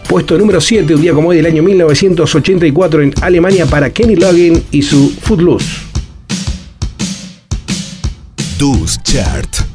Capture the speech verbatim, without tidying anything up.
Puesto número siete, un día como hoy del año mil novecientos ochenta y cuatro en Alemania para Kenny Loggins y su Footloose. Dus Chart.